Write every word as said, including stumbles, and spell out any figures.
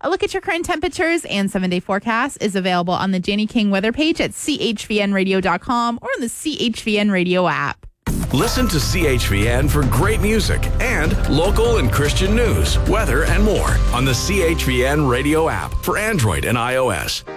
A look at your current temperatures and seven-day forecast is available on the Janie King weather page at c h v n radio dot com or on the C H V N Radio app. Listen to C H V N for great music and local and Christian news, weather, and more on the C H V N Radio app for Android and iOS.